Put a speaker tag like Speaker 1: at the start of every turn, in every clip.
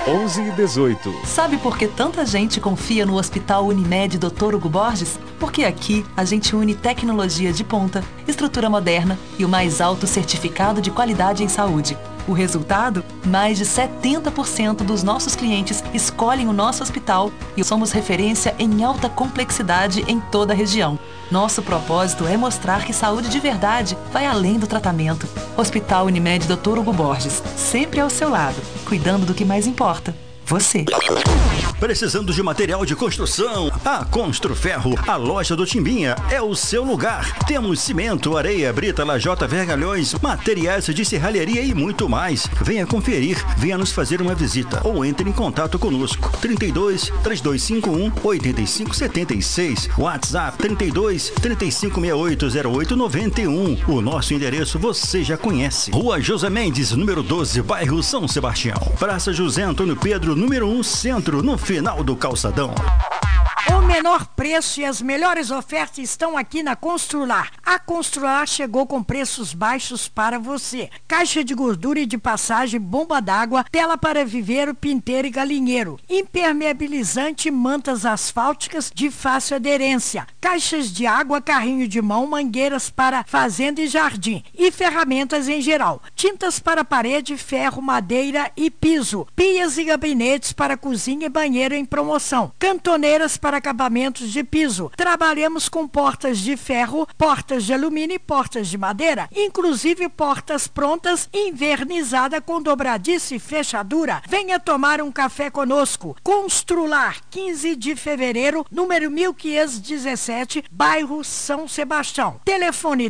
Speaker 1: 11 e 18.
Speaker 2: Sabe por que tanta gente confia no Hospital Unimed Dr. Hugo Borges? Porque aqui a gente une tecnologia de ponta, estrutura moderna e o mais alto certificado de qualidade em saúde. O resultado? Mais de 70% dos nossos clientes escolhem o nosso hospital e somos referência em alta complexidade em toda a região. Nosso propósito é mostrar que saúde de verdade vai além do tratamento. Hospital Unimed Dr. Hugo Borges, sempre ao seu lado, cuidando do que mais importa. Você.
Speaker 3: Precisando de material de construção? A Construferro, a loja do Timbinha, é o seu lugar. Temos cimento, areia, brita, lajota, vergalhões, materiais de serralheria e muito mais. Venha conferir, venha nos fazer uma visita ou entre em contato conosco. 32 3251 8576, WhatsApp 32 3568 0891. O nosso endereço você já conhece. Rua José Mendes, número 12, bairro São Sebastião. Praça José Antônio Pedro, número 1, centro, no final do calçadão.
Speaker 4: O menor preço e as melhores ofertas estão aqui na Constrular. A Constrular chegou com preços baixos para você. Caixa de gordura e de passagem, bomba d'água, tela para viveiro, pinteiro e galinheiro. Impermeabilizante, mantas asfálticas de fácil aderência. Caixas de água, carrinho de mão, mangueiras para fazenda e jardim. E ferramentas em geral. Tintas para parede, ferro, madeira e piso. Pias e gabinetes para cozinha e banheiro em promoção. Cantoneiras para acabamentos de piso. Trabalhamos com portas de ferro, portas de alumínio e portas de madeira, inclusive portas prontas, invernizada com dobradiça e fechadura. Venha tomar um café conosco. Constrular, 15 de fevereiro, número 1517, bairro São Sebastião. Telefone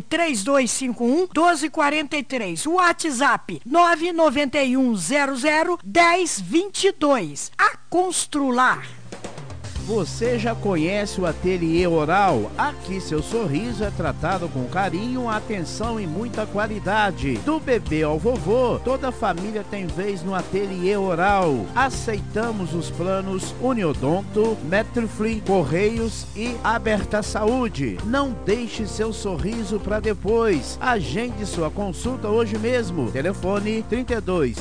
Speaker 4: 3251-1243. WhatsApp 991001022. A Constrular.
Speaker 5: Você já conhece o Ateliê Oral? Aqui seu sorriso é tratado com carinho, atenção e muita qualidade. Do bebê ao vovô, toda a família tem vez no Ateliê Oral. Aceitamos os planos Uniodonto, Metrofree, Correios e Aberta Saúde. Não deixe seu sorriso para depois. Agende sua consulta hoje mesmo. Telefone 32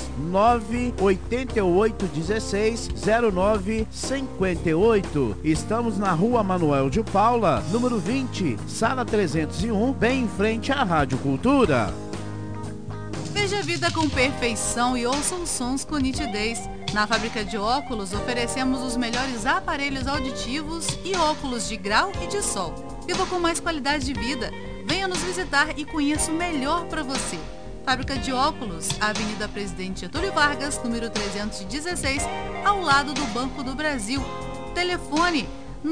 Speaker 5: 988 16 09 58. Estamos na Rua Manuel de Paula, número 20, sala 301, bem em frente à Rádio Cultura.
Speaker 6: Veja a vida com perfeição e ouça os sons com nitidez. Na fábrica de óculos, oferecemos os melhores aparelhos auditivos e óculos de grau e de sol. Viva com mais qualidade de vida. Venha nos visitar e conheça o melhor para você. Fábrica de óculos, Avenida Presidente Getúlio Vargas, número 316, ao lado do Banco do Brasil. Telefone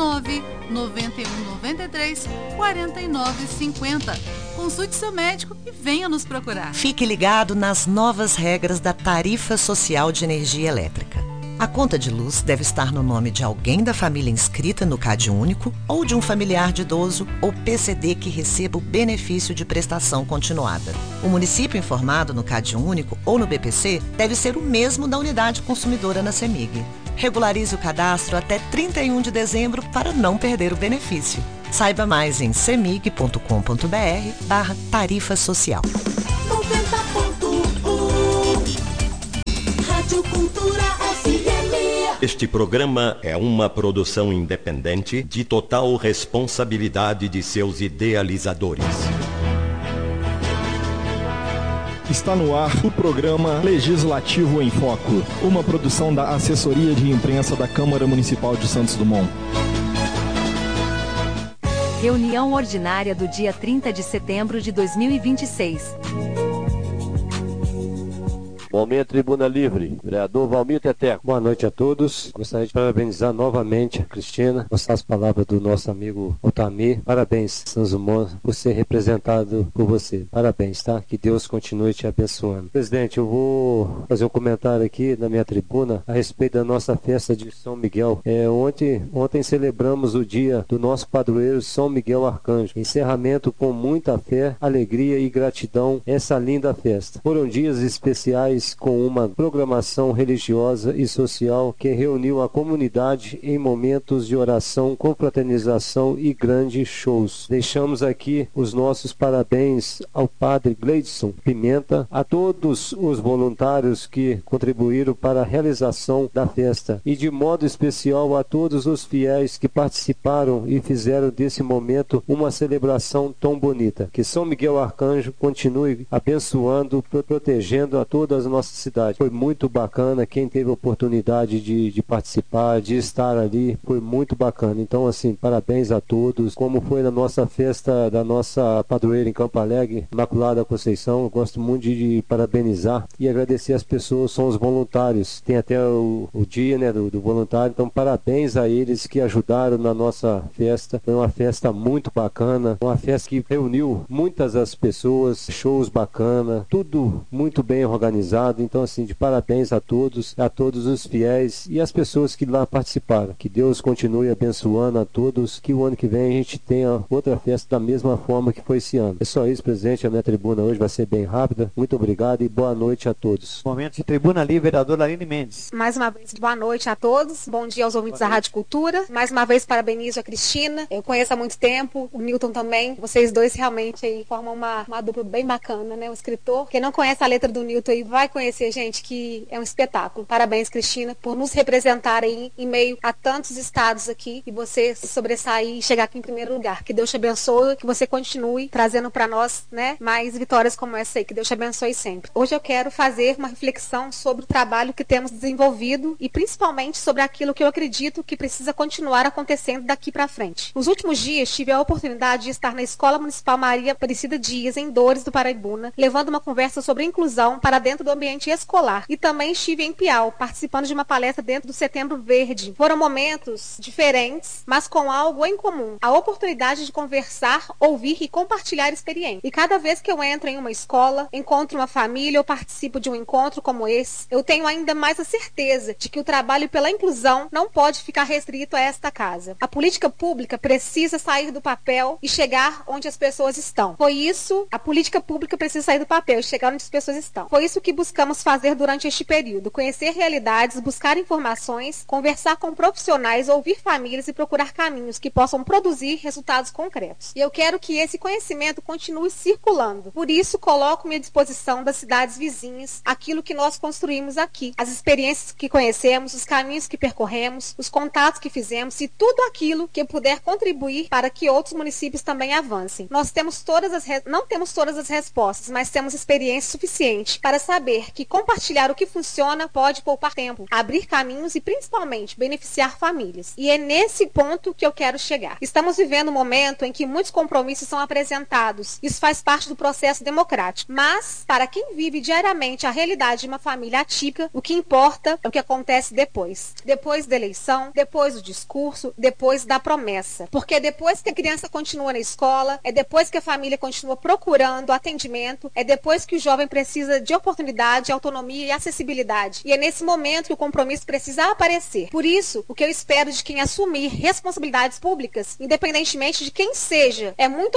Speaker 6: 99193-4950. Consulte seu médico e venha nos procurar.
Speaker 7: Fique ligado nas novas regras da tarifa social de energia elétrica. A conta de luz deve estar no nome de alguém da família inscrita no CadÚnico ou de um familiar de idoso ou PCD que receba o benefício de prestação continuada. O município informado no CadÚnico ou no BPC deve ser o mesmo da unidade consumidora na CEMIG. Regularize o cadastro até 31 de dezembro para não perder o benefício. Saiba mais em cemig.com.br/tarifa social.
Speaker 8: 90.1 Rádio Cultura FM.
Speaker 9: Este programa é uma produção independente de total responsabilidade de seus idealizadores.
Speaker 1: Está no ar o programa Legislativo em Foco, uma produção da Assessoria de Imprensa da Câmara Municipal de Santos Dumont.
Speaker 10: Reunião ordinária do dia 30 de setembro de 2026.
Speaker 11: Momento Tribuna Livre, vereador Valmir Teteco. Boa noite a todos. Gostaria de parabenizar novamente a Cristina, mostrar as palavras do nosso amigo Altamir. Parabéns, Santos Dumont, por ser representado por você. Parabéns, tá? Que Deus continue te abençoando. Presidente, eu vou fazer um comentário aqui na minha tribuna a respeito da nossa festa de São Miguel. Ontem celebramos o dia do nosso padroeiro São Miguel Arcanjo. Encerramento com muita fé, alegria e gratidão essa linda festa. Foram dias especiais mas com uma programação religiosa e social que reuniu a comunidade em momentos de oração, confraternização e grandes shows. Deixamos aqui os nossos parabéns ao Padre Gleidson Pimenta, a todos os voluntários que contribuíram para a realização da festa e de modo especial a todos os fiéis que participaram e fizeram desse momento uma celebração tão bonita. Que São Miguel Arcanjo continue abençoando, protegendo a toda a nossa cidade. Foi muito bacana, quem teve a oportunidade de participar, de estar ali, foi muito bacana. Então, assim, parabéns a todos. Como foi na nossa festa da nossa padroeira em Campo Alegre, Imaculada Conceição, eu gosto muito de parabenizar e agradecer as pessoas, são os voluntários. Tem até o dia, né, do voluntário, então parabéns a eles que ajudaram na nossa festa. Foi uma festa muito bacana, uma festa que reuniu muitas as pessoas, shows bacana, tudo muito bem organizado. Então, assim, de parabéns a todos os fiéis e as pessoas que lá participaram. Que Deus continue abençoando a todos, que o ano que vem a gente tenha outra festa da mesma forma que foi esse ano. É só isso, presidente. A minha tribuna hoje vai ser bem rápida. Muito obrigado e boa noite a todos.
Speaker 12: Momento de tribuna livre, vereadora Aline Mendes.
Speaker 13: Mais uma vez, boa noite a todos. Bom dia aos ouvintes da Rádio Cultura. Mais uma vez, parabenizo a Cristina. Eu conheço há muito tempo, o Newton também. Vocês dois realmente aí formam uma dupla bem bacana, né? O escritor. Quem não conhece a letra do Newton aí vai conhecer, gente, que é um espetáculo. Parabéns, Cristina, por nos representar aí em meio a tantos estados aqui e você sobressair e chegar aqui em primeiro lugar. Que Deus te abençoe, que você continue trazendo para nós, né, mais vitórias como essa aí. Que Deus te abençoe sempre. Hoje eu quero fazer uma reflexão sobre o trabalho que temos desenvolvido e principalmente sobre aquilo que eu acredito que precisa continuar acontecendo daqui para frente. Nos últimos dias tive a oportunidade de estar na Escola Municipal Maria Aparecida Dias, em Dores do Paraibuna, levando uma conversa sobre inclusão para dentro do ambiente escolar. E também estive em Piau, participando de uma palestra dentro do Setembro Verde. Foram momentos diferentes, mas com algo em comum. A oportunidade de conversar, ouvir e compartilhar experiências. E cada vez que eu entro em uma escola, encontro uma família ou participo de um encontro como esse, eu tenho ainda mais a certeza de que o trabalho pela inclusão não pode ficar restrito a esta casa. A política pública precisa sair do papel e chegar onde as pessoas estão. A política pública precisa sair do papel e chegar onde as pessoas estão. Foi isso que buscamos fazer durante este período. Conhecer realidades, buscar informações, conversar com profissionais, ouvir famílias e procurar caminhos que possam produzir resultados concretos. E eu quero que esse conhecimento continue circulando. Por isso, coloco-me à disposição das cidades vizinhas, aquilo que nós construímos aqui, as experiências que conhecemos, os caminhos que percorremos, os contatos que fizemos e tudo aquilo que puder contribuir para que outros municípios também avancem. Nós temos não temos todas as respostas, mas temos experiência suficiente para saber que compartilhar o que funciona pode poupar tempo, abrir caminhos e principalmente beneficiar famílias. E é nesse ponto que eu quero chegar. Estamos vivendo um momento em que muitos compromissos são apresentados. Isso faz parte do processo democrático. Mas, para quem vive diariamente a realidade de uma família atípica, o que importa é o que acontece depois. Depois da eleição, depois do discurso, depois da promessa. Porque depois que a criança continua na escola, é depois que a família continua procurando atendimento, é depois que o jovem precisa de oportunidade, autonomia e acessibilidade. E é nesse momento que o compromisso precisa aparecer. Por isso, o que eu espero de quem assumir responsabilidades públicas, independentemente de quem seja, é muito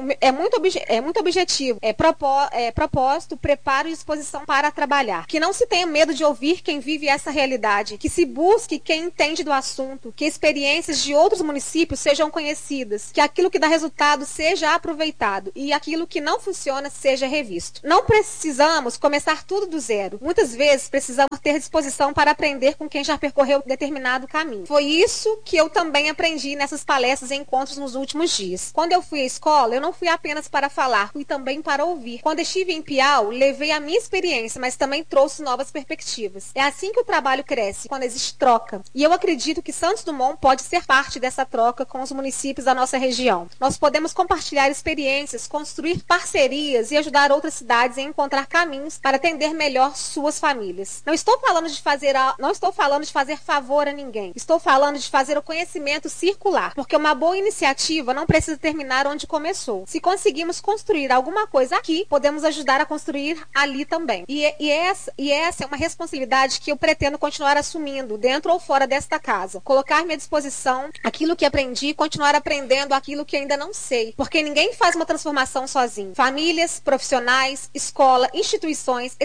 Speaker 13: objetivo, propósito, preparo e disposição para trabalhar. Que não se tenha medo de ouvir quem vive essa realidade, que se busque quem entende do assunto, que experiências de outros municípios sejam conhecidas, que aquilo que dá resultado seja aproveitado e aquilo que não funciona seja revisto. Não precisamos começar tudo do zero. Muitas vezes precisamos ter disposição para aprender com quem já percorreu determinado caminho. Foi isso que eu também aprendi nessas palestras e encontros nos últimos dias. Quando eu fui à escola, eu não fui apenas para falar, fui também para ouvir. Quando estive em Piau, levei a minha experiência, mas também trouxe novas perspectivas. É assim que o trabalho cresce, quando existe troca. E eu acredito que Santos Dumont pode ser parte dessa troca com os municípios da nossa região. Nós podemos compartilhar experiências, construir parcerias e ajudar outras cidades a encontrar caminhos para atender melhor suas famílias. Não estou falando de fazer favor a ninguém. Estou falando de fazer o conhecimento circular, porque uma boa iniciativa não precisa terminar onde começou. Se conseguimos construir alguma coisa aqui, podemos ajudar a construir ali também. E essa é uma responsabilidade que eu pretendo continuar assumindo, dentro ou fora desta casa. Colocar-me à disposição aquilo que aprendi e continuar aprendendo aquilo que ainda não sei. Porque ninguém faz uma transformação sozinho. Famílias, profissionais, escola, instituições, esse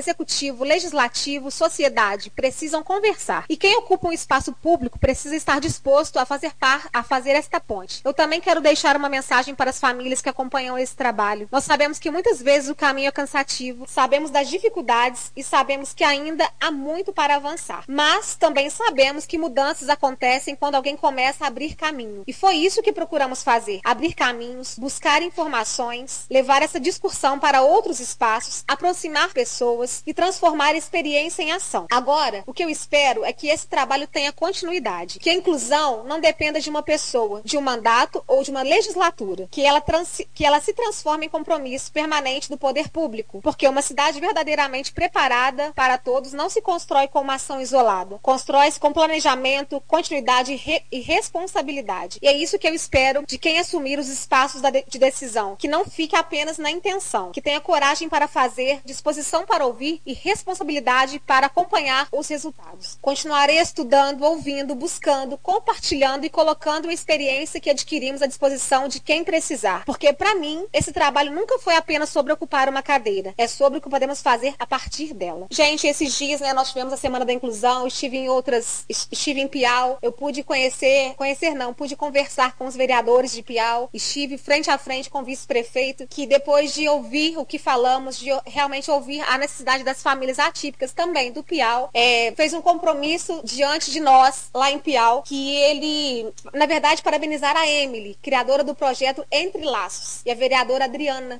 Speaker 13: executivo, legislativo, sociedade precisam conversar. E quem ocupa um espaço público precisa estar disposto a fazer esta ponte. Eu também quero deixar uma mensagem para as famílias que acompanham esse trabalho. Nós sabemos que muitas vezes o caminho é cansativo, sabemos das dificuldades e sabemos que ainda há muito para avançar. Mas também sabemos que mudanças acontecem quando alguém começa a abrir caminho. E foi isso que procuramos fazer: abrir caminhos, buscar informações, levar essa discussão para outros espaços, aproximar pessoas e transformar a experiência em ação. Agora, o que eu espero é que esse trabalho tenha continuidade, que a inclusão não dependa de uma pessoa, de um mandato ou de uma legislatura, que ela se transforme em compromisso permanente do poder público, porque uma cidade verdadeiramente preparada para todos não se constrói com uma ação isolada, constrói-se com planejamento, continuidade e responsabilidade. E é isso que eu espero de quem assumir os espaços de decisão, que não fique apenas na intenção, que tenha coragem para fazer, disposição para ouvir e responsabilidade para acompanhar os resultados. Continuarei estudando, ouvindo, buscando, compartilhando e colocando a experiência que adquirimos à disposição de quem precisar. Porque, para mim, esse trabalho nunca foi apenas sobre ocupar uma cadeira, é sobre o que podemos fazer a partir dela. Gente, esses dias, nós tivemos a Semana da Inclusão, estive em Piau, eu pude pude conversar com os vereadores de Piau, estive frente a frente com o vice-prefeito, que depois de ouvir o que falamos, de realmente ouvir a necessidade das famílias atípicas também do Piau, fez um compromisso diante de nós, lá em Piau, que ele, na verdade, parabenizar a Emily, criadora do projeto Entre Laços, e a vereadora Adriana,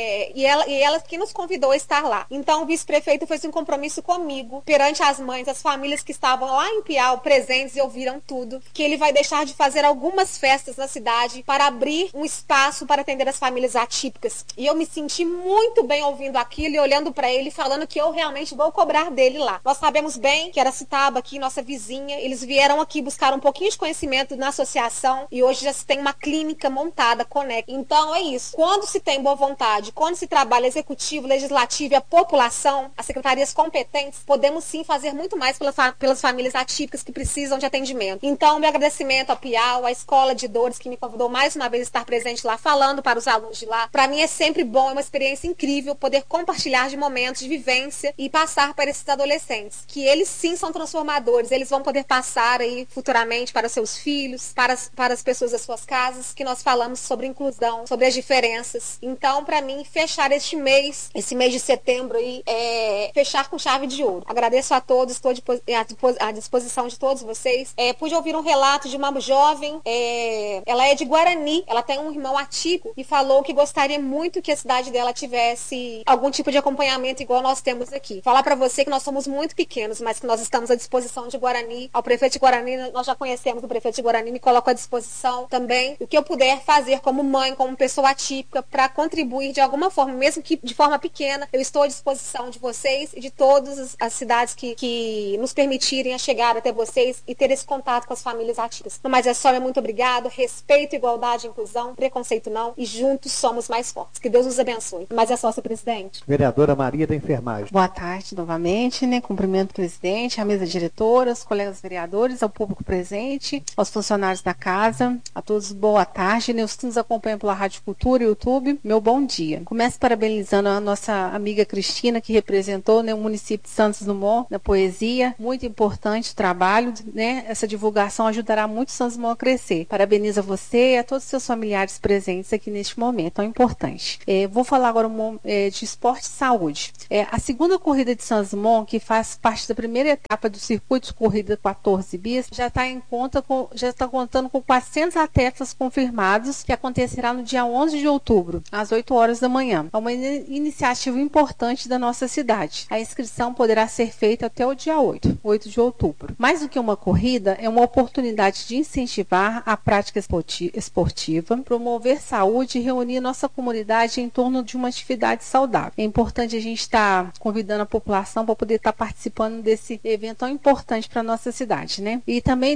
Speaker 13: e ela que nos convidou a estar lá. Então, o vice-prefeito fez um compromisso comigo, perante as mães, as famílias que estavam lá em Piau, presentes e ouviram tudo, que ele vai deixar de fazer algumas festas na cidade para abrir um espaço para atender as famílias atípicas. E eu me senti muito bem ouvindo aquilo e olhando para ele, falando que eu realmente vou cobrar dele lá. Nós sabemos bem que Aracitaba, aqui, nossa vizinha, eles vieram aqui buscar um pouquinho de conhecimento na associação e hoje já se tem uma clínica montada, Conect. Então é isso. Quando se tem boa vontade, quando se trabalha executivo, legislativo e a população, as secretarias competentes, podemos sim fazer muito mais pelas famílias atípicas que precisam de atendimento. Então, meu agradecimento ao Piau, à Escola de Dores, que me convidou mais uma vez a estar presente lá, falando para os alunos de lá. Para mim é sempre bom, é uma experiência incrível poder compartilhar de momentos de vivência e passar para esses adolescentes, que eles sim são transformadores, eles vão poder passar aí futuramente para seus filhos, para as pessoas das suas casas, que nós falamos sobre inclusão, sobre as diferenças. Então, para mim, fechar esse mês de setembro aí, fechar com chave de ouro. Agradeço a todos, estou à disposição de todos vocês. Pude ouvir um relato de uma jovem, ela é de Guarani, ela tem um irmão atípico e falou que gostaria muito que a cidade dela tivesse algum tipo de acompanhamento igual nós temos aqui. Falar para você que nós somos muito pequenos, mas que nós estamos à disposição de Guarani. Ao prefeito de Guarani, nós já conhecemos o prefeito de Guarani, me coloco à disposição também. O que eu puder fazer como mãe, como pessoa atípica, para contribuir de alguma forma, mesmo que de forma pequena, eu estou à disposição de vocês e de todas as cidades que nos permitirem a chegar até vocês e ter esse contato com as famílias atípicas. Mas é só, muito obrigado. Respeito, igualdade, inclusão, preconceito não, e juntos somos mais fortes. Que Deus nos abençoe. Mas é só, seu presidente.
Speaker 12: Vereadora Maria da Enfermagem.
Speaker 14: Boa tarde novamente, cumprimento o presidente, a mesa diretora, os colegas vereadores, ao público presente, aos funcionários da casa, a todos boa tarde, os que nos acompanham pela Rádio Cultura e YouTube, meu bom dia. Começo parabenizando a nossa amiga Cristina, que representou o município de Santos Dumont na poesia, muito importante o trabalho, essa divulgação ajudará muito Santos Dumont a crescer. Parabenizo a você e a todos os seus familiares presentes aqui neste momento tão importante. Vou falar agora de esporte e saúde. A segunda corrida de Santos Dumont, que faz parte da primeira etapa do circuito de corrida 14 bis, já está contando com 400 atletas confirmados, que acontecerá no dia 11 de outubro, às 8 horas da manhã. É uma iniciativa importante da nossa cidade. A inscrição poderá ser feita até o dia 8 de outubro. Mais do que uma corrida, é uma oportunidade de incentivar a prática esportiva, promover saúde e reunir nossa comunidade em torno de uma atividade saudável. É importante a gente estar convidando a população para poder estar participando desse evento tão importante para a nossa cidade, E também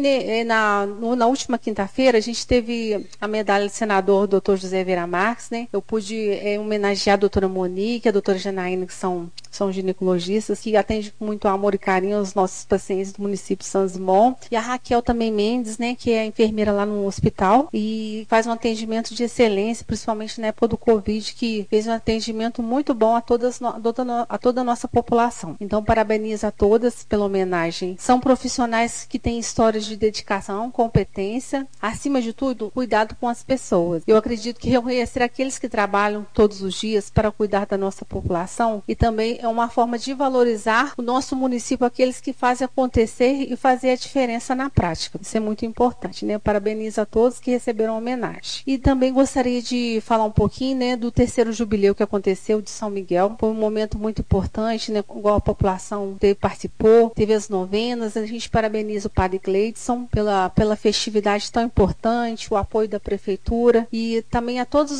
Speaker 14: na última quinta-feira a gente teve a medalha do senador Dr. José Vera Marques, Eu pude homenagear a doutora Monique, a doutora Janaína, que são são ginecologistas que atendem com muito amor e carinho os nossos pacientes do município de São Simão. E a Raquel também Mendes, né, que é enfermeira lá no hospital e faz um atendimento de excelência, principalmente na época do Covid, que fez um atendimento muito bom a toda a nossa população. Então, parabenizo a todas pela homenagem. São profissionais que têm histórias de dedicação, competência, acima de tudo, cuidado com as pessoas. Eu acredito que reconhecer aqueles que trabalham todos os dias para cuidar da nossa população e também é uma forma de valorizar o nosso município, aqueles que fazem acontecer e fazer a diferença na prática. Isso é muito importante, né? Parabenizo a todos que receberam a homenagem. E também gostaria de falar um pouquinho, né, do terceiro jubileu que aconteceu de São Miguel. Foi um momento muito importante, né? Igual a população participou, teve as novenas. A gente parabeniza o Padre Gleidson pela festividade tão importante, o apoio da prefeitura e também a todas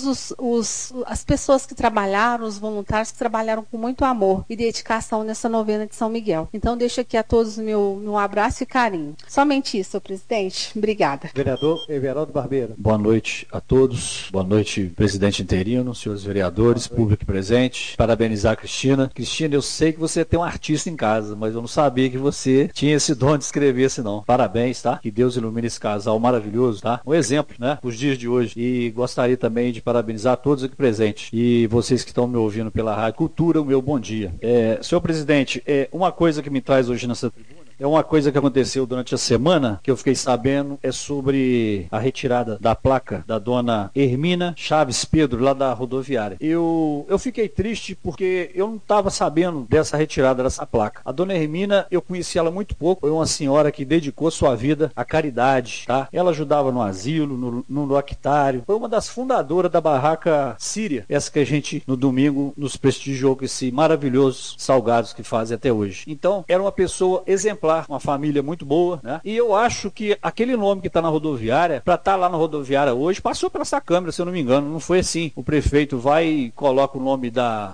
Speaker 14: as pessoas que trabalharam, os voluntários que trabalharam com muito amor e dedicação nessa novena de São Miguel. Então deixo aqui a todos meu abraço e carinho. Somente isso, senhor presidente. Obrigada.
Speaker 12: Vereador Everaldo Barbeiro.
Speaker 15: Boa noite a todos. Boa noite, presidente interino, senhores vereadores, público presente. Parabenizar a Cristina. Cristina, eu sei que você tem um artista em casa, mas eu não sabia que você tinha esse dom de escrever esse não. Parabéns, tá? Que Deus ilumine esse casal maravilhoso, tá? Um exemplo, né? Os dias de hoje. E gostaria também de parabenizar todos aqui presentes. E vocês que estão me ouvindo pela Rádio Cultura, o meu bom dia. Senhor presidente, uma coisa que me traz hoje nessa tribuna é uma coisa que aconteceu durante a semana, que eu fiquei sabendo, é sobre a retirada da placa da dona Hermina Chaves Pedro, lá da rodoviária. Eu fiquei triste porque eu não estava sabendo dessa retirada dessa placa. A dona Hermina, eu conheci ela muito pouco, foi uma senhora que dedicou sua vida à caridade, tá? Ela ajudava no asilo, no lactário, foi uma das fundadoras da barraca Síria, essa que a gente, no domingo, nos prestigiou com esses maravilhosos salgados que fazem até hoje. Então, era uma pessoa exemplar, uma família muito boa, né? E eu acho que aquele nome que está na rodoviária, para estar lá na rodoviária hoje, passou pela essa câmera, se eu não me engano, não foi assim. O prefeito vai e coloca o nome da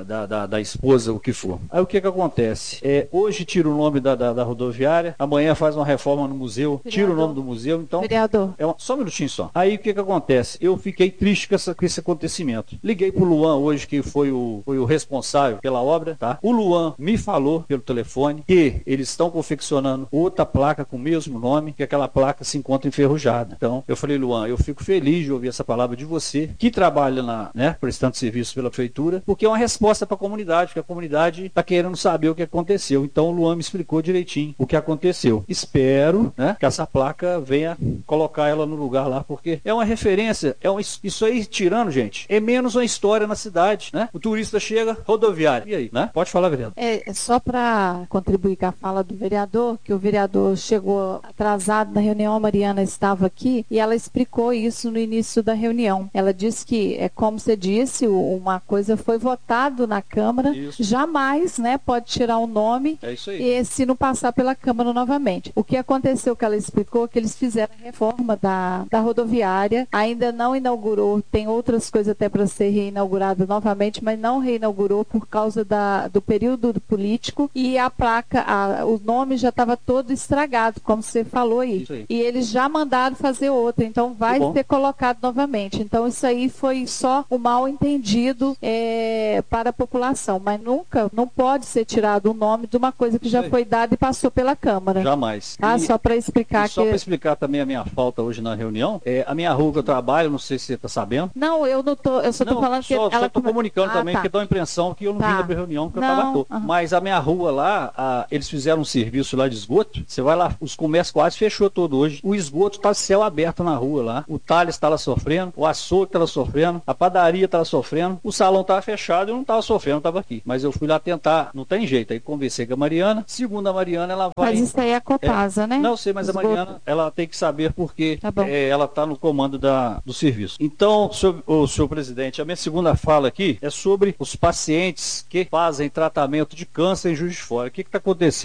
Speaker 15: esposa, o que for. Aí o que acontece? Hoje tira o nome da rodoviária, amanhã faz uma reforma no museu, tira o nome do museu, então...
Speaker 14: Vereador.
Speaker 15: Só um minutinho só. Aí o que acontece? Eu fiquei triste com esse acontecimento. Liguei pro Luan hoje, que foi o responsável pela obra, tá? O Luan me falou pelo telefone que eles estão confeccionando outra placa com o mesmo nome, que aquela placa se encontra enferrujada. Então, eu falei, Luan, eu fico feliz de ouvir essa palavra de você, que trabalha prestando serviço pela prefeitura, porque é uma resposta para a comunidade, porque a comunidade está querendo saber o que aconteceu. Então, o Luan me explicou direitinho o que aconteceu. Espero, né, que essa placa venha colocar ela no lugar lá, porque é uma referência, isso aí, tirando, gente, é menos uma história na cidade, né? O turista chega, rodoviária. E aí, né? Pode falar, vereador.
Speaker 16: Só para contribuir com a fala do vereador, que o vereador chegou atrasado na reunião, a Mariana estava aqui e ela explicou isso no início da reunião. Ela disse que, como você disse, uma coisa foi votado na Câmara, isso. Jamais, né, pode tirar o nome e se não passar pela Câmara novamente. O que aconteceu, que ela explicou, que eles fizeram a reforma da rodoviária, ainda não inaugurou, tem outras coisas até para ser reinaugurado novamente, mas não reinaugurou por causa do período político e a placa, o nome já estava todo estragado, como você falou aí. E eles já mandaram fazer outra, então vai ser colocado novamente. Então isso aí foi só um mal entendido para a população, mas nunca, não pode ser tirado o nome de uma coisa que já foi dada e passou pela Câmara.
Speaker 15: Jamais.
Speaker 16: Só para explicar
Speaker 15: só para explicar também a minha falta hoje na reunião, a minha rua que eu trabalho, não sei se você está sabendo.
Speaker 16: Não, eu não tô, eu só estou falando que ela...
Speaker 15: Só estou comunicando também, porque dá a impressão que eu não vim na reunião, que eu estava à toa. Mas a minha rua lá, eles fizeram um serviço lá de esgoto, você vai lá, os comércios quase fechou todo hoje, o esgoto está céu aberto na rua lá, o Thales estava sofrendo, o açougue estava sofrendo, a padaria estava sofrendo, o salão estava fechado, eu não estava sofrendo, estava aqui, mas eu fui lá tentar, não tem jeito, aí conversei com a Mariana, segundo a Mariana, ela vai...
Speaker 16: Mas isso aí é a Copasa, né?
Speaker 15: Não sei, mas esgoto. A Mariana, ela tem que saber porque ela está no comando do serviço. Então, senhor presidente, a minha segunda fala aqui é sobre os pacientes que fazem tratamento de câncer em Juiz de Fora. O que está acontecendo? Eu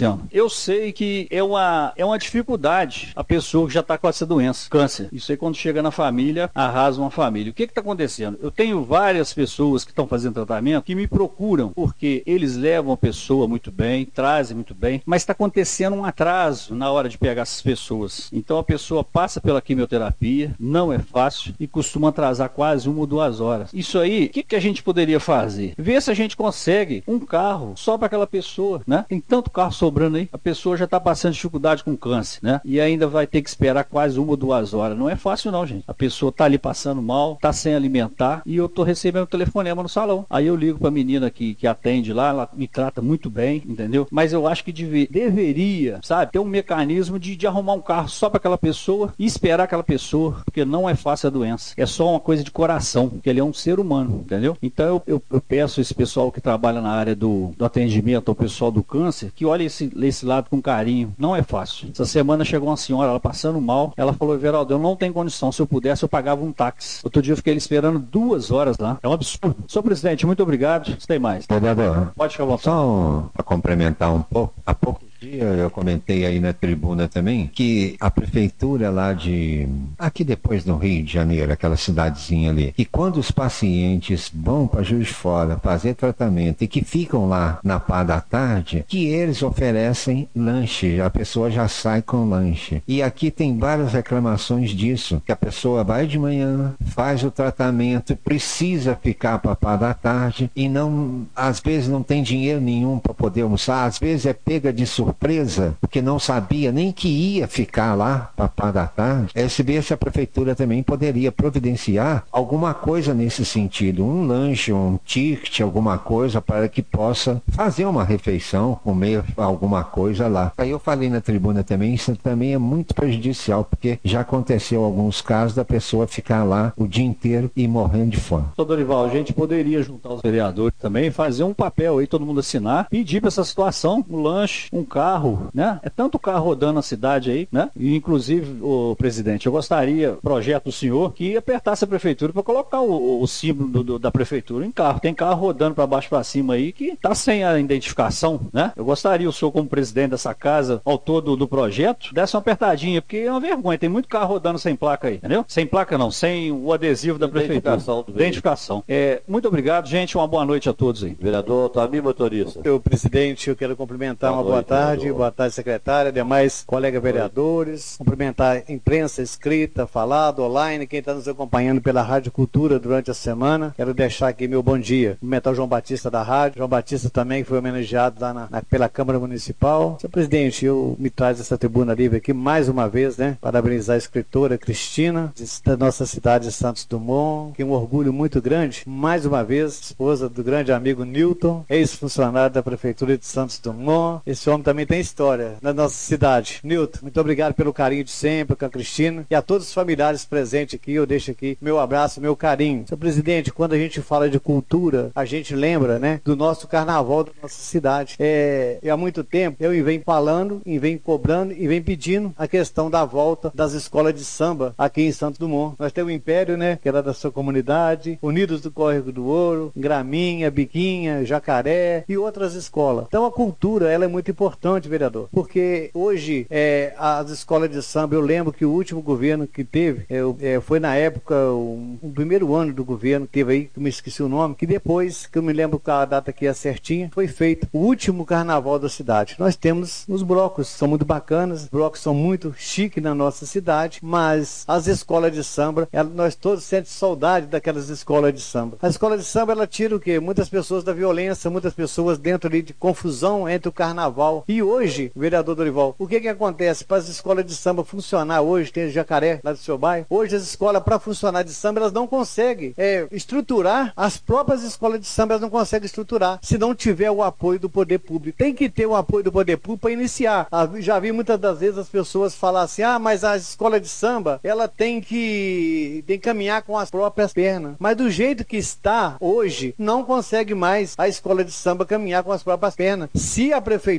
Speaker 15: eu sei que é uma dificuldade a pessoa que já está com essa doença, câncer. Isso aí, quando chega na família, arrasa uma família. O que está acontecendo? Eu tenho várias pessoas que estão fazendo tratamento que me procuram porque eles levam a pessoa muito bem, trazem muito bem, mas está acontecendo um atraso na hora de pegar essas pessoas. Então a pessoa passa pela quimioterapia, não é fácil e costuma atrasar quase 1 ou 2 horas. Isso aí, o que a gente poderia fazer? Ver se a gente consegue um carro só para aquela pessoa, né? Tem tanto carro sobrando aí, a pessoa já está passando dificuldade com câncer, né? E ainda vai ter que esperar quase 1 ou 2 horas. Não é fácil não, gente. A pessoa está ali passando mal, está sem alimentar e eu estou recebendo um telefonema no salão. Aí eu ligo para a menina que atende lá, ela me trata muito bem, entendeu? Mas eu acho que deveria, sabe, ter um mecanismo de arrumar um carro só para aquela pessoa e esperar aquela pessoa, porque não é fácil a doença. É só uma coisa de coração, porque ele é um ser humano, entendeu? Então eu peço a esse pessoal que trabalha na área do atendimento ao pessoal do câncer, que olhe esse lado com carinho. Não é fácil. Essa semana chegou uma senhora, ela passando mal, ela falou: Everaldo, eu não tenho condição, se eu pudesse eu pagava um táxi. Outro dia eu fiquei esperando 2 horas lá. É um absurdo. Senhor presidente, muito obrigado. Você tem mais?
Speaker 17: Vereador,
Speaker 15: pode ficar à vontade.
Speaker 17: Só para complementar um pouco, há pouco eu comentei aí na tribuna também que a prefeitura lá aqui depois do Rio de Janeiro, aquela cidadezinha ali, que quando os pacientes vão para Juiz de Fora fazer tratamento e que ficam lá na parte da tarde, que eles oferecem lanche, a pessoa já sai com lanche. E aqui tem várias reclamações disso, que a pessoa vai de manhã, faz o tratamento, precisa ficar para a parte da tarde e não, às vezes não tem dinheiro nenhum para poder almoçar, às vezes é pega de surpresa, porque não sabia nem que ia ficar lá para par da tarde. Se vê se a prefeitura também poderia providenciar alguma coisa nesse sentido, um lanche, um ticket, alguma coisa para que possa fazer uma refeição, comer alguma coisa lá. Aí eu falei na tribuna também, isso também é muito prejudicial, porque já aconteceu alguns casos da pessoa ficar lá o dia inteiro e morrendo de fome.
Speaker 15: Sr. Dorival, a gente poderia juntar os vereadores também, fazer um papel aí, todo mundo assinar, pedir para essa situação, um lanche, um carro, né? É tanto carro rodando na cidade aí, né? E inclusive, o presidente, eu gostaria, projeto do senhor, que apertasse a prefeitura para colocar o símbolo da prefeitura em carro. Tem carro rodando para baixo para cima aí que tá sem a identificação, né? Eu gostaria, o senhor como presidente dessa casa, autor do projeto, desse uma apertadinha, porque é uma vergonha, tem muito carro rodando sem placa aí, entendeu? Sem placa não, sem o adesivo da prefeitura. Identificação. Muito obrigado, gente, uma boa noite a todos aí.
Speaker 11: Vereador Otami, motorista.
Speaker 18: Senhor presidente, eu quero cumprimentar, boa tarde, secretária, demais colegas vereadores, cumprimentar a imprensa escrita, falada, online, quem está nos acompanhando pela Rádio Cultura durante a semana. Quero deixar aqui meu bom dia, cumprimentar o João Batista da rádio, João Batista também que foi homenageado lá pela Câmara Municipal. Senhor presidente, eu me traz essa tribuna livre aqui mais uma vez, né, parabenizar a escritora Cristina, da nossa cidade de Santos Dumont, que é um orgulho muito grande, mais uma vez, esposa do grande amigo Newton, ex-funcionário da Prefeitura de Santos Dumont. Esse homem também tem história na nossa cidade. Newton, muito obrigado pelo carinho de sempre com a Cristina e a todos os familiares presentes aqui, eu deixo aqui meu abraço, meu carinho. Senhor presidente, quando a gente fala de cultura, a gente lembra, né, do nosso carnaval da nossa cidade. Há muito tempo eu venho falando, e venho cobrando e venho pedindo a questão da volta das escolas de samba aqui em Santos Dumont. Nós temos o Império, né, que era da sua comunidade, Unidos do Córrego do Ouro, Graminha, Biquinha, Jacaré e outras escolas. Então a cultura, ela é muito importante, vereador, porque hoje as escolas de samba, eu lembro que o último governo que teve foi na época o primeiro ano do governo que teve aí, que eu me esqueci o nome, que depois, que eu me lembro que a data aqui é certinha, foi feito o último carnaval da cidade. Nós temos os blocos, são muito bacanas, os blocos são muito chiques na nossa cidade, mas as escolas de samba, nós todos sentimos saudade daquelas escolas de samba. A escola de samba, ela tira o quê? Muitas pessoas da violência, muitas pessoas dentro ali de confusão entre o carnaval. E hoje, vereador Dorival, o que acontece para as escolas de samba funcionar hoje? Tem Jacaré lá do seu bairro. Hoje as escolas, para funcionar de samba, elas não conseguem estruturar, as próprias escolas de samba, elas não conseguem estruturar se não tiver o apoio do poder público. Tem que ter o apoio do poder público para iniciar. Já vi muitas das vezes as pessoas falar assim, mas a escola de samba, ela tem que caminhar com as próprias pernas. Mas do jeito que está hoje, não consegue mais a escola de samba caminhar com as próprias pernas. Se a prefeitura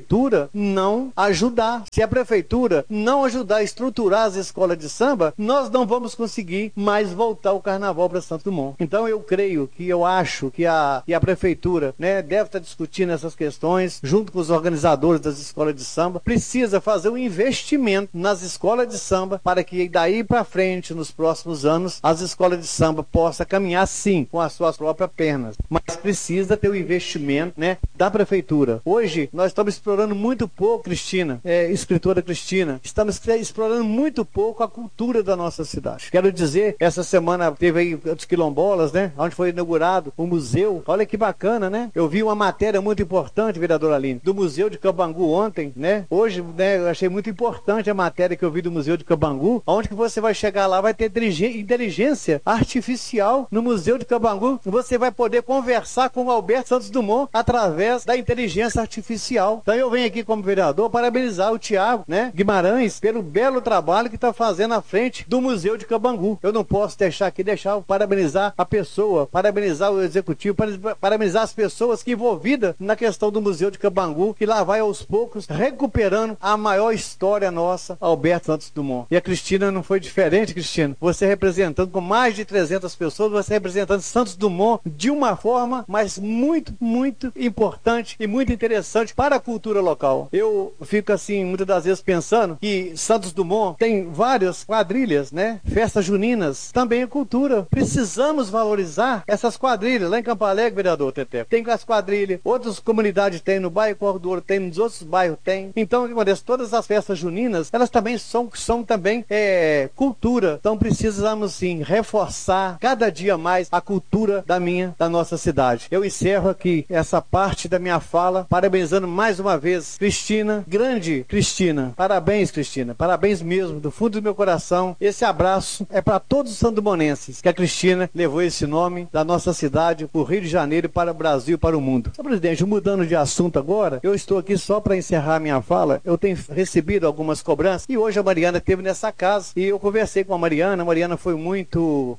Speaker 18: prefeitura não ajudar, se a prefeitura não ajudar a estruturar as escolas de samba, nós não vamos conseguir mais voltar o carnaval para Santos Dumont. Então eu creio que, eu acho que a prefeitura, né, deve estar discutindo essas questões junto com os organizadores das escolas de samba, precisa fazer um investimento nas escolas de samba para que daí para frente, nos próximos anos, as escolas de samba possam caminhar sim com as suas próprias pernas, mas precisa ter o investimento, né, da prefeitura. Hoje nós estamos explorando muito pouco, Cristina, escritora Cristina, estamos explorando muito pouco a cultura da nossa cidade. Quero dizer, essa semana teve aí os quilombolas, né, onde foi inaugurado o museu. Olha que bacana, né? Eu vi uma matéria muito importante, vereadora Aline, do Museu de Cabangu ontem, né? Hoje, né, eu achei muito importante a matéria que eu vi do Museu de Cabangu, onde que você vai chegar lá, vai ter inteligência artificial no Museu de Cabangu. Você vai poder conversar com o Alberto Santos Dumont através da inteligência artificial. Então eu venho aqui como vereador parabenizar o Tiago, né, Guimarães, pelo belo trabalho que está fazendo à frente do Museu de Cabangu. Eu não posso deixar parabenizar a pessoa, parabenizar o executivo, parabenizar as pessoas que envolvidas na questão do Museu de Cabangu, que lá vai aos poucos recuperando a maior história nossa, Alberto Santos Dumont. E a Cristina não foi diferente, Cristina. Você representando com mais de 300 pessoas, você representando Santos Dumont de uma forma, mas muito, muito importante e muito interessante para a cultura local. Eu fico assim, muitas das vezes pensando que Santos Dumont tem várias quadrilhas, né? Festas juninas, também é cultura. Precisamos valorizar essas quadrilhas. Lá em Campo Alegre, vereador Teteco, tem as quadrilhas, outras comunidades tem, no bairro Corvo do Ouro tem, nos outros bairros tem. Então, o que acontece? Todas as festas juninas, elas também são também cultura. Então, precisamos sim reforçar cada dia mais a cultura da nossa cidade. Eu encerro aqui essa parte da minha fala, parabenizando mais uma vez Cristina, grande Cristina. Parabéns, Cristina. Parabéns mesmo, do fundo do meu coração. Esse abraço é para todos os sandumonenses, que a Cristina levou esse nome da nossa cidade para o Rio de Janeiro, para o Brasil, para o mundo. Senhor presidente, mudando de assunto agora, eu estou aqui só para encerrar minha fala. Eu tenho recebido algumas cobranças e hoje a Mariana esteve nessa casa e eu conversei com a Mariana foi muito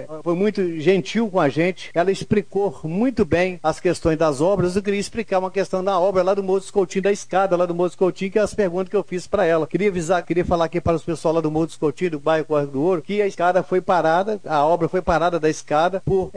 Speaker 18: gentil com a gente. Ela explicou muito bem as questões das obras. Eu queria explicar uma questão da obra lá do Morro dos Coutinho, da escada lá do Morro dos Coutinho, que é as perguntas que eu fiz para ela. Queria falar aqui para os pessoal lá do Morro dos Coutinho, do bairro Córrego do Ouro, que a escada foi parada, a obra foi parada da escada por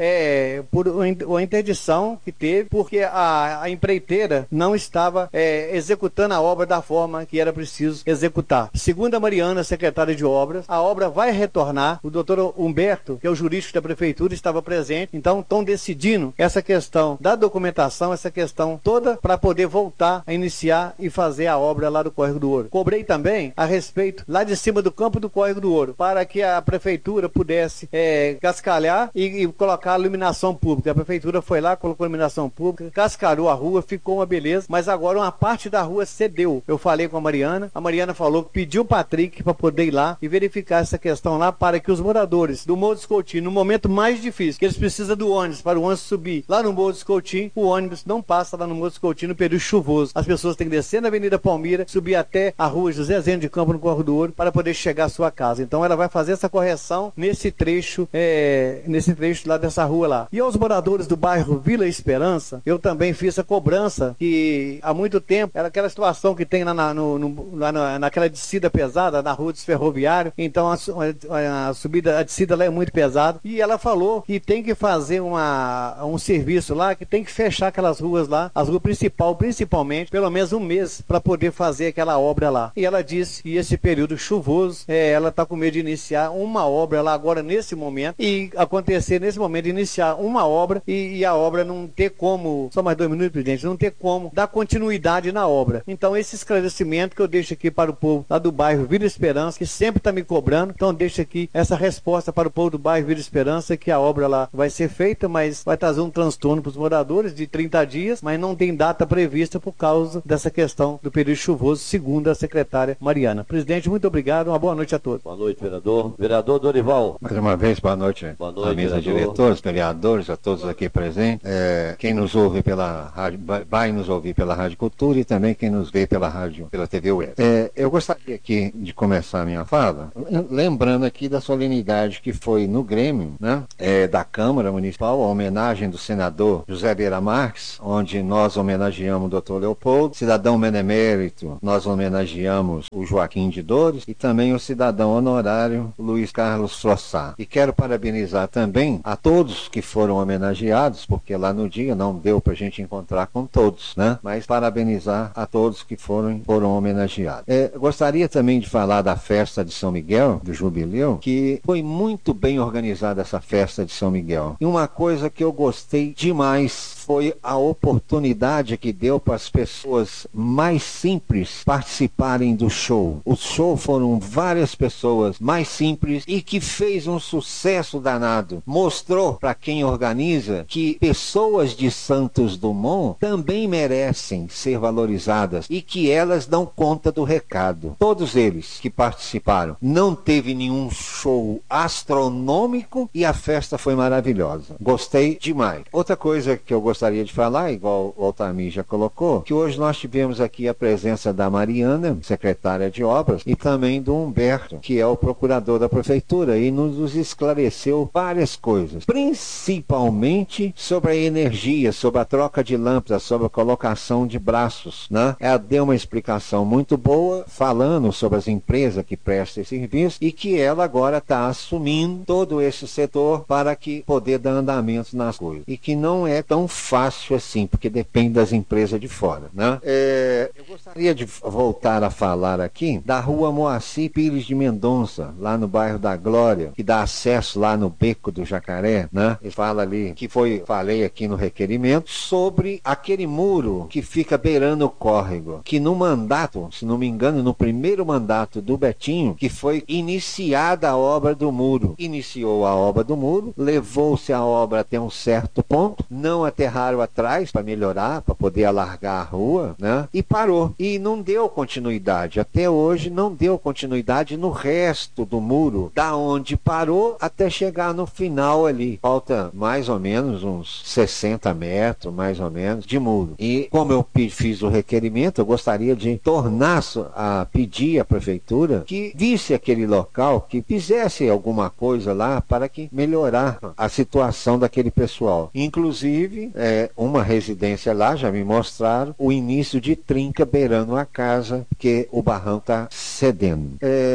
Speaker 18: uma interdição que teve, porque a empreiteira não estava executando a obra da forma que era preciso executar. Segundo a Mariana, secretária de obras, a obra vai retornar. O doutor Humberto, que é o jurídico da prefeitura, estava presente. Então estão decidindo essa questão da documentação, essa questão toda, para poder voltar a iniciar e fazer a obra lá do Córrego do Ouro. Cobrei também a respeito lá de cima do campo do Córrego do Ouro, para que a prefeitura pudesse cascalhar e colocar a iluminação pública. A prefeitura foi lá, colocou a iluminação pública, cascalhou a rua, ficou uma beleza, mas agora uma parte da rua cedeu. Eu falei com a Mariana falou que pediu o Patrick para poder ir lá e verificar essa questão lá, para que os moradores do Morro dos Coutinho, no momento mais difícil, que eles precisam do ônibus, para o ônibus subir lá no Morro dos Coutinho, o ônibus não passa lá no Morro dos Coutinho no período chuvoso. As pessoas têm que descer na Avenida Palmira, subir até a rua José Zeno de Campos, no Córrego do Ouro, para poder chegar à sua casa. Então ela vai fazer essa correção nesse trecho lá dessa rua lá. E aos moradores do bairro Vila Esperança, eu também fiz a cobrança, que há muito tempo era aquela situação que tem lá naquela descida pesada, na rua dos Ferroviários. Então a descida lá é muito pesada, e ela falou que tem que fazer um serviço lá, que tem que fechar aquelas ruas lá, as ruas principalmente, pelo menos um mês, para poder fazer aquela obra lá. E ela disse que esse período chuvoso, ela está com medo de iniciar uma obra lá agora nesse momento, e acontecer nesse momento de iniciar uma obra e a obra não ter como, só mais 2 minutos, presidente, não ter como dar continuidade na obra. Então esse esclarecimento que eu deixo aqui para o povo lá do bairro Vila Esperança, que sempre está me cobrando, então deixo aqui essa resposta para o povo do bairro Vila Esperança, que a obra lá vai ser feita, mas vai trazer um transtorno para os moradores de 30 dias, mas não tem data prevista por causa dessa questão do período chuvoso, segundo a secretária Mariana. Presidente, muito obrigado, uma boa noite a todos.
Speaker 11: Boa noite, vereador. Vereador Dorival.
Speaker 17: Mais uma vez, boa noite.
Speaker 11: Boa noite,
Speaker 17: à mesa de diretores, vereadores, a todos aqui presentes. Quem nos ouve pela rádio, vai nos ouvir pela Rádio Cultura, e também quem nos vê pela TV Web. Eu gostaria aqui de começar a minha fala lembrando aqui da solenidade que foi no Grêmio, né, da Câmara Municipal, a homenagem do senador José Beira Marques, onde nós homenageamos o Dr. Leopoldo, cidadão cidadão benemérito, nós homenageamos o Joaquim de Dores e também o cidadão honorário Luiz Carlos Frossá. E quero parabenizar também a todos que foram homenageados, porque lá no dia não deu pra gente encontrar com todos, né? Mas parabenizar a todos que foram homenageados. Gostaria também de falar da festa de São Miguel, do Jubileu, que foi muito bem organizada essa festa de São Miguel. E uma coisa que eu gostei demais foi a oportunidade que deu para as pessoas mais simples participarem do show. O show foram várias pessoas mais simples e que fez um sucesso danado. Mostrou para quem organiza que pessoas de Santos Dumont também merecem ser valorizadas e que elas dão conta do recado. Todos eles que participaram. Não teve nenhum show astronômico e a festa foi maravilhosa. Gostei demais. Outra coisa que eu gostaria de falar, igual o Altamir já colocou, que hoje nós tivemos aqui a presença da Mariana, secretária de obras, e também do Humberto, que é o procurador da prefeitura, e nos esclareceu várias coisas, principalmente sobre a energia, sobre a troca de lâmpadas, sobre a colocação de braços, né? Ela deu uma explicação muito boa, falando sobre as empresas que prestam esse serviço e que ela agora está assumindo todo esse setor para que poder dar andamento nas coisas. E que não é tão fácil assim, porque depende das empresas de fora, né? Eu gostaria de voltar a falar aqui da rua Moacir Pires de Mendonça, lá no bairro da Glória, que dá acesso lá no Beco do Jacaré, né? Ele fala ali, que falei aqui no requerimento, sobre aquele muro que fica beirando o córrego, que no mandato, se não me engano, no primeiro mandato do Betinho, que foi iniciada a obra do muro. Iniciou a obra do muro, levou-se a obra até um certo ponto, não aterraram atrás para melhorar, para poder alargar a rua, né? E parou. E não deu continuidade. Até hoje não deu continuidade no resto do muro, da onde parou até chegar no final ali. Falta mais ou menos uns 60 metros, mais ou menos, de muro. E como eu fiz o requerimento, eu gostaria de pedir à prefeitura que visse aquele local, que fizesse alguma coisa lá para que melhorar a situação daquele pessoal. Inclusive, uma residência lá, já me mostraram, o início de trinca beirando a casa, porque o barrão está cedendo.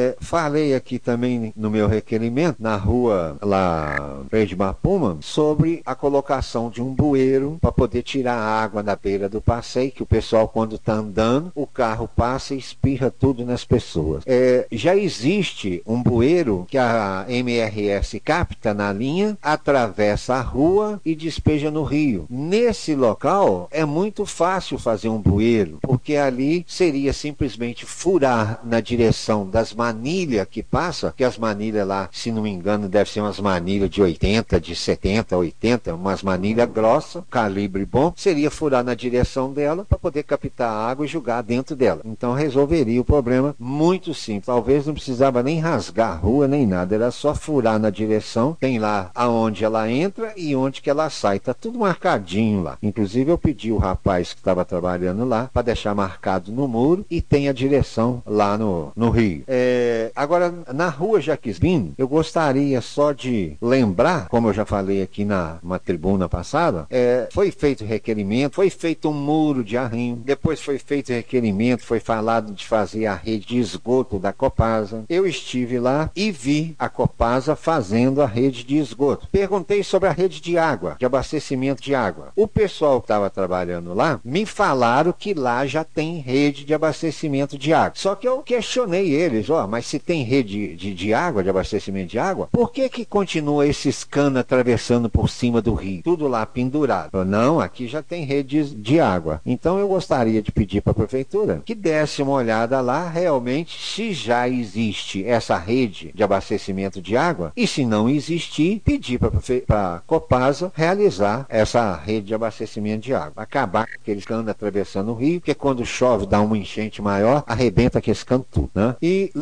Speaker 17: Falei aqui também no meu requerimento, na rua lá, Verde Mapuma, sobre a colocação de um bueiro para poder tirar a água da beira do passeio, que o pessoal, quando está andando, o carro passa e espirra tudo nas pessoas. Já existe um bueiro que a MRS capta na linha, atravessa a rua e despeja no rio. Nesse local é muito fácil fazer um bueiro, porque ali seria simplesmente furar na direção das manilhas que passa, que as manilhas lá, se não me engano, deve ser umas manilhas de 80, de 70, 80, umas manilhas grossas, calibre bom, seria furar na direção dela para poder captar a água e jogar dentro dela. Então resolveria o problema muito simples. Talvez não precisava nem rasgar a rua nem nada, era só furar na direção, tem lá aonde ela entra e onde que ela sai, tá tudo marcadinho lá. Inclusive eu pedi o rapaz que estava trabalhando lá para deixar marcado no muro e tem a direção lá no rio. Agora, na rua Jaquesbino, eu gostaria só de lembrar, como eu já falei aqui numa tribuna passada, foi feito requerimento, foi feito um muro de arrimo, depois foi feito requerimento, foi falado de fazer a rede de esgoto da Copasa. Eu estive lá e vi a Copasa fazendo a rede de esgoto. Perguntei sobre a rede de água, de abastecimento de água. O pessoal que estava trabalhando lá me falaram que lá já tem rede de abastecimento de água. Só que eu questionei eles, mas se tem rede de água, de abastecimento de água, por que continua esses canos atravessando por cima do rio? Tudo lá pendurado. Não, aqui já tem rede de água. Então eu gostaria de pedir para a prefeitura que desse uma olhada lá realmente se já existe essa rede de abastecimento de água e se não existir, pedir para a Copasa realizar essa rede de abastecimento de água. Acabar com aqueles canos atravessando o rio, porque quando chove dá uma enchente maior, arrebenta aqueles canos tudo, né? E lembrando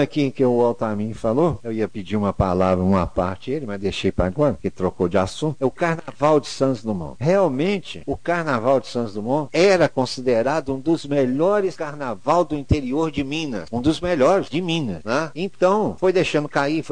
Speaker 17: aqui que o Altamir falou, eu ia pedir uma palavra, uma parte ele, mas deixei para agora, porque trocou de assunto, é o Carnaval de Santos Dumont. Realmente, o Carnaval de Santos Dumont era considerado um dos melhores carnaval do interior de Minas, um dos melhores de Minas, né? Então, foi deixando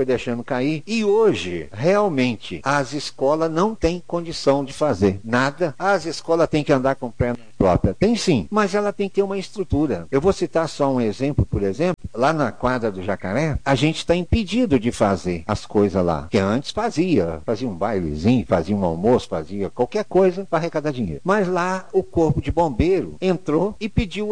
Speaker 17: cair, e hoje, realmente, as escolas não têm condição de fazer nada. As escolas têm que andar com perna própria. Tem sim, mas ela tem que ter uma estrutura. Eu vou citar só um exemplo, por exemplo, lá na quadra do Jacaré, a gente está impedido de fazer as coisas lá, que antes fazia um bailezinho, fazia um almoço, fazia qualquer coisa para arrecadar dinheiro. Mas lá o Corpo de Bombeiro entrou e pediu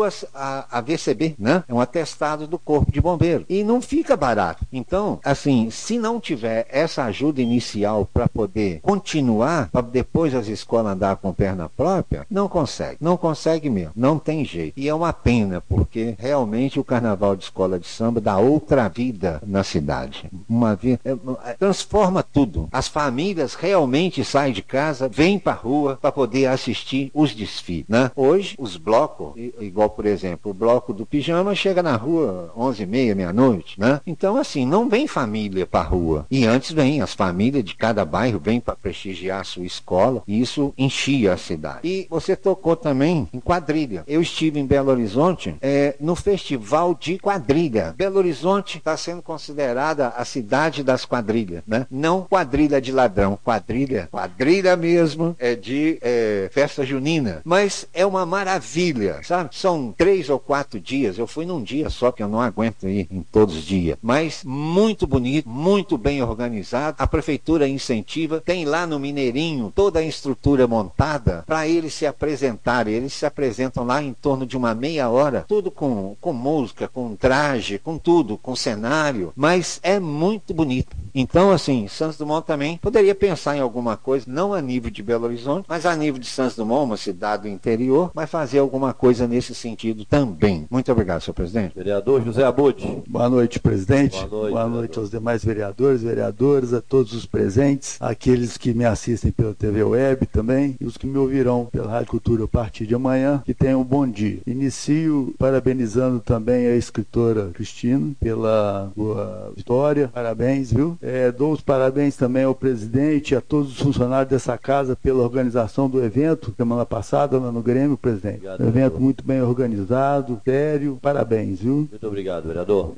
Speaker 17: a VCB, né? É um atestado do Corpo de Bombeiro. E não fica barato. Então, assim, se não tiver essa ajuda inicial para poder continuar, para depois as escolas andar com perna própria, não consegue mesmo, não tem jeito. E é uma pena, porque realmente o Carnaval de Escola de Samba dá outra vida na cidade. Uma vida, transforma tudo. As famílias realmente saem de casa, vêm para a rua para poder assistir os desfiles, né? Hoje, os blocos, igual por exemplo, o bloco do Pijama chega na rua 11h30, meia-noite, né? Então, assim, não vem família para a rua. E antes vem, as famílias de cada bairro vêm para prestigiar a sua escola, e isso enchia a cidade. E você tocou também em quadrilha. Eu estive em Belo Horizonte no Festival de Quadrilha. Belo Horizonte está sendo considerada a cidade das quadrilhas, né? Não quadrilha de ladrão, quadrilha mesmo, de festa junina. Mas é uma maravilha, sabe? São 3 ou 4 dias. Eu fui num dia só, que eu não aguento ir em todos os dias. Mas muito bonito, muito bem organizado. A prefeitura incentiva. Tem lá no Mineirinho toda a estrutura montada para eles se apresentarem. Eles se apresentam lá em torno de uma meia hora, tudo com música, com traje, com tudo, com cenário, mas é muito bonito. Então, assim, Santos Dumont também poderia pensar em alguma coisa, não a nível de Belo Horizonte, mas a nível de Santos Dumont, uma cidade do interior, mas fazer alguma coisa nesse sentido também. Muito obrigado, senhor presidente.
Speaker 15: Vereador José Abud.
Speaker 19: Boa noite, presidente.
Speaker 15: Boa
Speaker 19: noite aos demais vereadores, vereadoras, a todos os presentes, aqueles que me assistem pela TV Web também, e os que me ouvirão pela Rádio Cultura a partir de amanhã, que tenham um bom dia. Inicio parabenizando também a escritora Cristina pela boa vitória. Parabéns, viu? Dou os parabéns também ao presidente e a todos os funcionários dessa casa pela organização do evento, semana passada lá no Grêmio, presidente.
Speaker 15: Obrigado,
Speaker 19: evento
Speaker 15: vereador.
Speaker 19: muito bem organizado, sério. Parabéns, viu?
Speaker 15: Muito obrigado, vereador.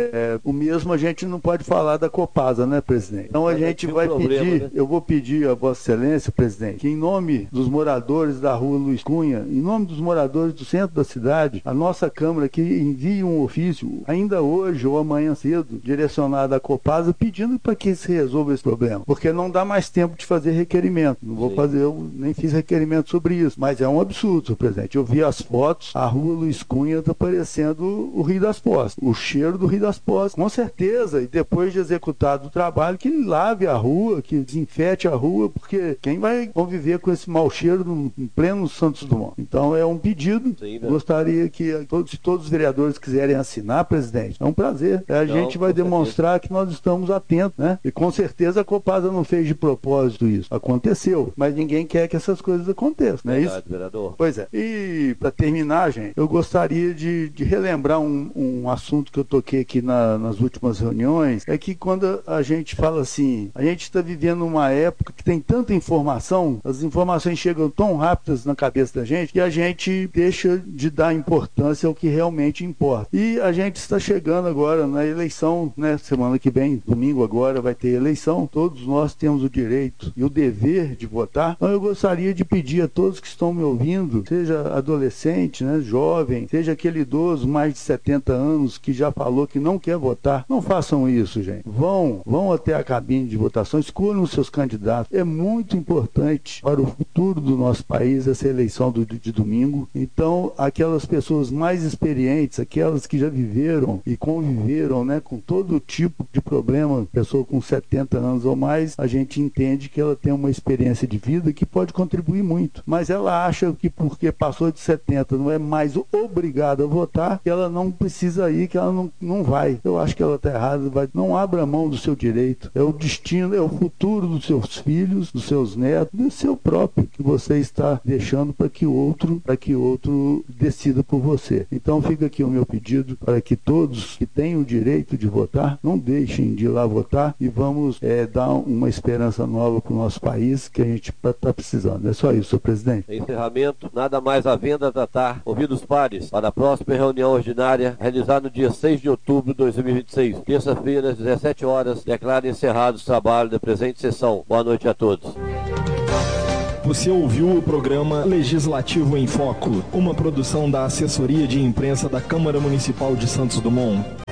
Speaker 19: O mesmo a gente não pode falar da Copasa, né, presidente? Então a gente vai pedir, né? Eu vou pedir a Vossa Excelência, presidente, que em nome dos moradores da rua Luiz Cunha, em nome dos moradores do centro da cidade, a nossa Câmara que envie um ofício, ainda hoje ou amanhã cedo, direcionado à Copasa, pedindo para que se resolva esse problema. Porque não dá mais tempo de fazer requerimento. Não vou fazer, eu nem fiz requerimento sobre isso. Mas é um absurdo, senhor presidente. Eu vi as fotos, a rua Luiz Cunha está parecendo o Rio das Postas. O cheiro do Rio das Postas, com certeza. E depois de executado o trabalho, que lave a rua, que desinfete a rua, porque quem vai conviver com esse mau cheiro em pleno Santos Dumont? Então é um pedido. Sim, gostaria que todos os vereadores quiserem assinar, presidente, é um prazer. A gente vai demonstrar que nós estamos atentos, né? E com certeza a Copasa não fez de propósito isso. Aconteceu, mas ninguém quer que essas coisas aconteçam, não é isso?
Speaker 15: Vereador.
Speaker 19: Pois é. E para terminar, gente, eu gostaria de relembrar um assunto que eu toquei aqui nas últimas reuniões, é que quando a gente fala assim, a gente está vivendo uma época que tem tanta informação, as informações chegam tão rápidas na cabeça da gente, que a gente deixa de dar importância ao que realmente importa. E a gente está chegando agora na eleição, né? Semana que vem, domingo agora, vai ter eleição. Todos nós temos o direito e o dever de votar. Então eu gostaria de pedir a todos que estão me ouvindo, seja adolescente, né, jovem, seja aquele idoso mais de 70 anos que já falou que não quer votar, não façam isso, gente. Vão até a cabine de votação, escolham os seus candidatos. É muito importante para o futuro do nosso país essa eleição de domingo. Então, aquelas pessoas mais experientes, aquelas que já viveram e conviveram, né, com todo tipo de problema, pessoa com 70 anos ou mais, a gente entende que ela tem uma experiência de vida que pode contribuir muito. Mas ela acha que porque passou de 70 não é mais obrigada a votar, que ela não precisa ir, que ela não vai. Eu acho que ela está errada. Não abra mão do seu direito. É o destino, é o futuro dos seus filhos, dos seus netos, do seu próprio, que você está deixando para que outro decida por você. Então fica aqui o meu pedido para que que todos que têm o direito de votar não deixem de ir lá votar e vamos dar uma esperança nova para o nosso país que a gente está precisando. É só isso, senhor presidente.
Speaker 20: Em encerramento, nada mais havendo a tratar. Ouvidos pares para a próxima reunião ordinária realizada no dia 6 de outubro de 2026, terça-feira, às 17 horas, declaro encerrados os trabalhos da presente sessão. Boa noite a todos.
Speaker 1: Você ouviu o programa Legislativo em Foco, uma produção da Assessoria de Imprensa da Câmara Municipal de Santos Dumont.